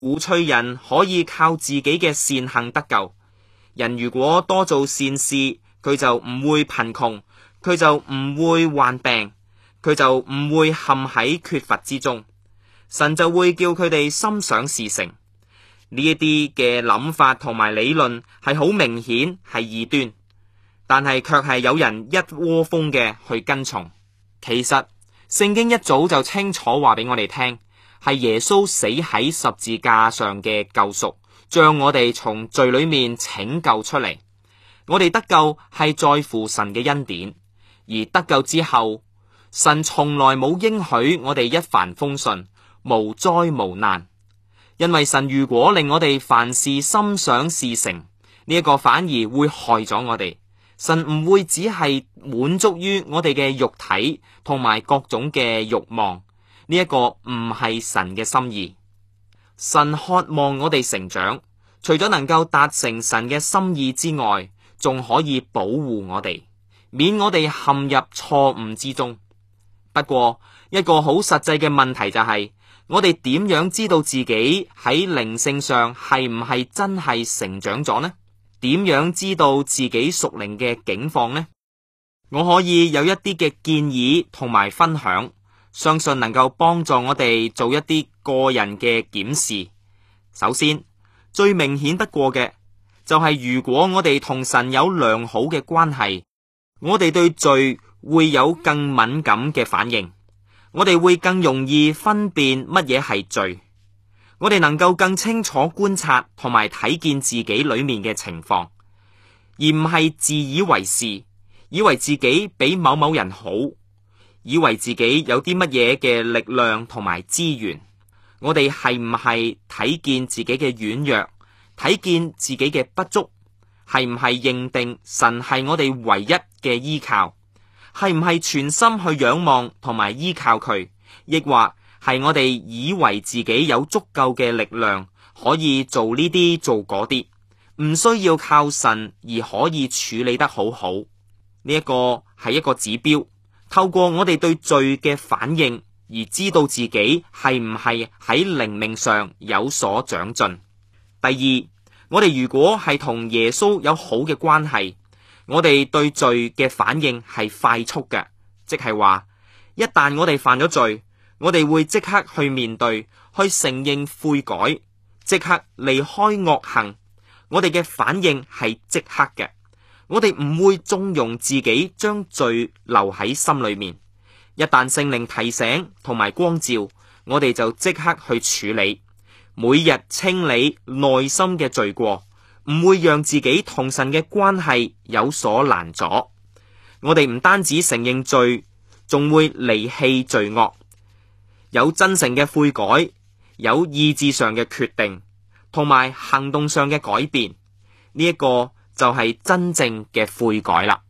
鼓吹人可以靠自己嘅善行得救。人如果多做善事，佢就唔會貧窮，佢就唔會患病，佢就唔會陷喺缺乏之中。神就會叫佢哋心想事成。呢一啲嘅諗法同埋理論係好明顯係異端，但係卻係有人一窩蜂嘅去跟從。其實聖經一早就清楚話俾我哋聽，係耶穌死喺十字架上嘅救贖，將我哋從罪裏面拯救出嚟。我哋得救係在乎神嘅恩典，而得救之後，神從來冇應許我哋一帆風順、無災無難。因為神如果令我哋凡事心想事成，呢一個反而會害咗我哋。神唔會只係滿足於我哋嘅肉體同埋各種嘅慾望，呢一個唔係神嘅心意。神渴望我哋成長，除咗能夠達成神嘅心意之外，仲可以保護我哋，免我哋陷入錯誤之中。不過一個好實際嘅問題就係，我哋點樣知道自己喺靈性上係唔係真係成長咗呢？點樣知道自己屬靈嘅境況呢？我可以有一啲嘅建議同埋分享，相信能夠幫助我哋做一啲個人嘅檢視。首先，最明顯不過嘅就係，如果我哋同神有良好嘅關係，我哋對罪會有更敏感嘅反應，我哋會更容易分辨乜嘢係罪，我哋能夠更清楚觀察同埋睇見自己裏面嘅情況，而唔係自以為是，以為自己比某某人好，以為自己有啲乜嘢嘅力量同埋資源。我哋係唔係睇見自己嘅軟弱，睇見自己嘅不足？係唔係認定神係我哋唯一嘅依靠？係唔係全心去仰望同埋依靠佢？抑或係我哋以為自己有足夠嘅力量可以做呢啲做嗰啲，唔需要靠神而可以處理得好好？呢一個係一個指標，透過我哋對罪嘅反應而知道自己係唔係喺靈命上有所長進。第二，我哋如果係同耶穌有好嘅關係，我哋對罪嘅反應係快速嘅，即係話一旦我哋犯咗罪，我哋會即刻去面對，去承認悔改，即刻離開惡行。我哋嘅反應係即刻嘅，我哋唔會縱容自己將罪留喺心裏面。一旦聖靈提醒同埋光照，我哋就即刻去處理，每日清理內心嘅罪過，唔會讓自己同神嘅關係有所攔阻。我哋唔單止承認罪，仲會離棄罪惡，有真誠嘅悔改，有意志上嘅決定，同埋行動上嘅改變。呢一個就係真正嘅悔改啦。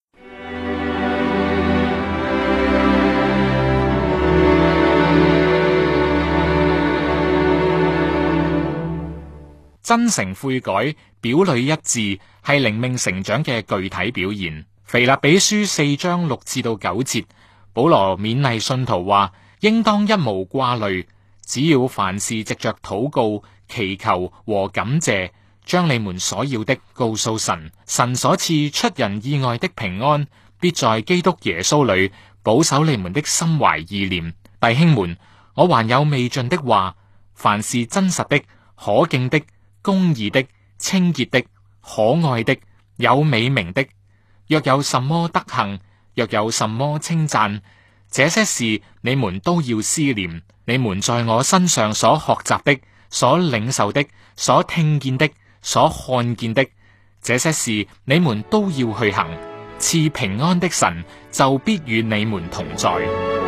真誠悔改，表裏一致，係靈命成長嘅具體表現。腓立比書4章6至到9節，保羅勉勵信徒話：應當一無掛慮，只要凡事藉着禱告、祈求和感謝，將你們所要的告訴神。神所賜出人意外的平安，必在基督耶穌裏保守你們的心懷意念。弟兄們，我還有未盡的話：凡是真實的、可敬的、公義的、清潔的、可愛的、有美名的，若有什麼德行，若有什麼稱讚，這些事你們都要思念。你們在我身上所學習的、所領受的、所聽見的、所看見的，這些事你們都要去行。賜平安的神就必與你們同在。